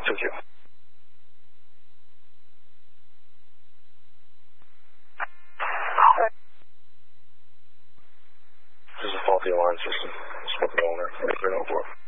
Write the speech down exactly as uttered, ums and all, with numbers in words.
Thank you. This is a faulty alarm system. Spoken owner. Thank you.